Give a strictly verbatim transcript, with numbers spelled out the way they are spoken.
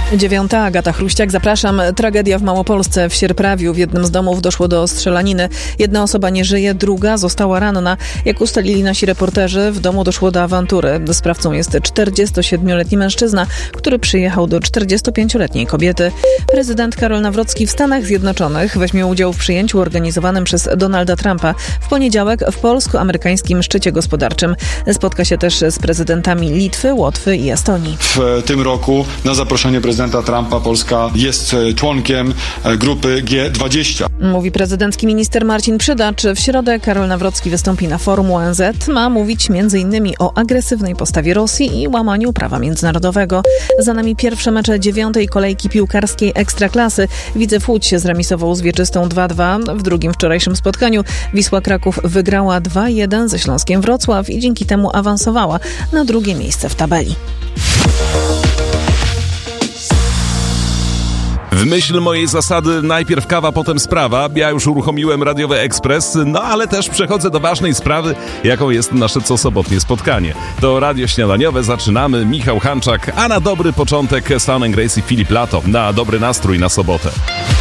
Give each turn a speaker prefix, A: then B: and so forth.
A: Dziewiąta, Agata Chruściak, zapraszam. Tragedia w Małopolsce. W Sierprawiu w jednym z domów doszło do strzelaniny. Jedna osoba nie żyje, druga została ranna. Jak ustalili nasi reporterzy, w domu doszło do awantury. Sprawcą jest czterdziestosiedmioletni mężczyzna, który przyjechał do czterdziestopięcioletniej kobiety. Prezydent Karol Nawrocki w Stanach Zjednoczonych weźmie udział w przyjęciu organizowanym przez Donalda Trumpa w poniedziałek w polsko-amerykańskim szczycie gospodarczym. Spotka się też z prezydentami Litwy, Łotwy i Estonii.
B: W tym roku na zaproszenie prezydenta Trumpa Polska jest członkiem grupy G dwadzieścia.
A: Mówi prezydencki minister Marcin Przydacz. W środę Karol Nawrocki wystąpi na forum O N Z. Ma mówić między innymi o agresywnej postawie Rosji i łamaniu prawa międzynarodowego. Za nami pierwsze mecze dziewiątej kolejki piłkarskiej Ekstraklasy. Widzew Łódź się zremisował z Wieczystą dwa dwa. W drugim wczorajszym spotkaniu Wisła Kraków wygrała dwa jeden ze Śląskiem Wrocław i dzięki temu awansowała na drugie miejsce w tabeli.
C: W myśl mojej zasady najpierw kawa, potem sprawa. Ja już uruchomiłem radiowy ekspres, no ale też przechodzę do ważnej sprawy, jaką jest nasze cosobotnie spotkanie. To radio śniadaniowe, zaczynamy. Michał Hanczak, a na dobry początek Sun and Grace i Filip Lato. Na dobry nastrój na sobotę.